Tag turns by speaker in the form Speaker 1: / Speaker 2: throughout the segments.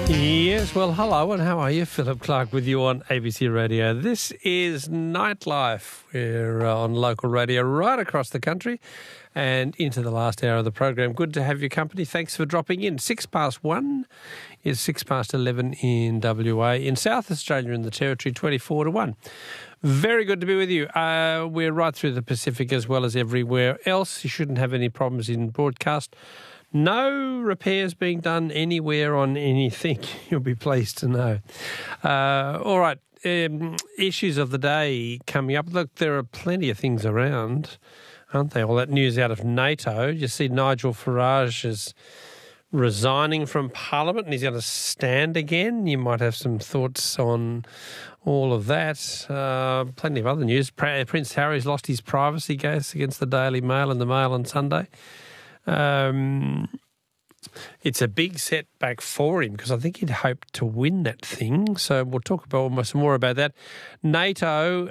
Speaker 1: Yes, well, hello and how are you? Philip Clark with you on ABC Radio. This is Nightlife. We're on local radio right across the country and into the last hour of the program. Good to have your company. Thanks for dropping in. 1:06 is 11 in WA. In South Australia in the Territory, 24-1. Very good to be with you. We're right through the Pacific as well as everywhere else. You shouldn't have any problems in broadcast. No repairs being done anywhere on anything, you'll be pleased to know. All right, issues of the day coming up. Look, there are plenty of things around, aren't there? All that news out of NATO. You see Nigel Farage is resigning from Parliament and he's going to stand again. You might have some thoughts on all of that. Plenty of other news. Prince Harry's lost his privacy case against the Daily Mail and the Mail on Sunday. It's a big setback for him because I think he'd hoped to win that thing. So we'll talk about some more about that. NATO,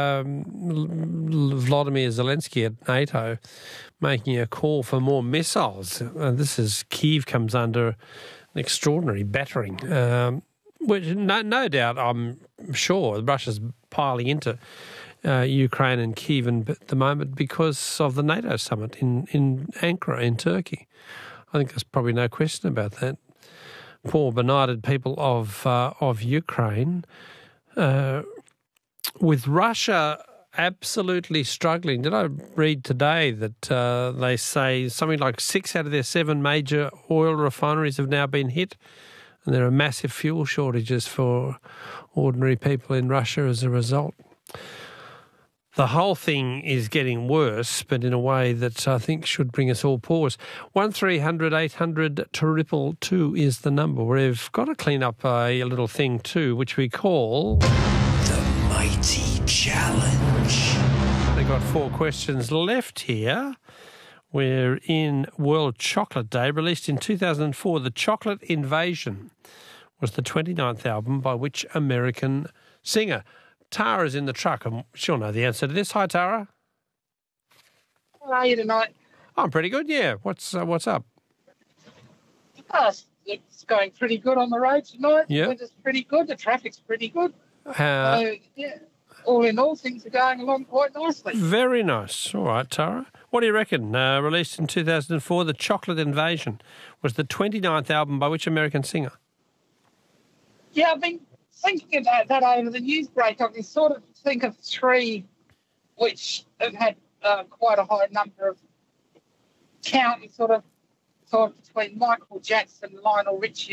Speaker 1: Vladimir Zelensky at NATO making a call for more missiles. This is Kyiv comes under an extraordinary battering, which no doubt I'm sure Russia's piling into Ukraine and Kyiv at the moment because of the NATO summit in Ankara in Turkey. I think there's probably no question about that. Poor benighted people of Ukraine. With Russia absolutely struggling. Did I read today that they say something like 6 out of their 7 major oil refineries have now been hit, and there are massive fuel shortages for ordinary people in Russia as a result. The whole thing is getting worse, but in a way that I think should bring us all pause. 1300 800 222 is the number. We've got to clean up a little thing too, which we call
Speaker 2: The Mighty Challenge.
Speaker 1: They've got 4 questions left here. We're in World Chocolate Day. Released in 2004, The Chocolate Invasion was the 29th album by which American singer? Tara's in the truck, and she'll know the answer to this. Hi, Tara.
Speaker 3: How are you tonight?
Speaker 1: I'm pretty good, yeah. What's up?
Speaker 3: It's going pretty good on the road tonight.
Speaker 1: Yeah.
Speaker 3: The weather's pretty good. The traffic's pretty good.
Speaker 1: How?
Speaker 3: So, yeah, all in all, things are going along quite nicely.
Speaker 1: Very nice. All right, Tara. What do you reckon? Released in 2004, The Chocolate Invasion was the 29th album by which American singer?
Speaker 3: Yeah, I've been thinking about that over the news break. I can sort of think of 3 which have had quite a high number of counting sort of between Michael Jackson, Lionel Richie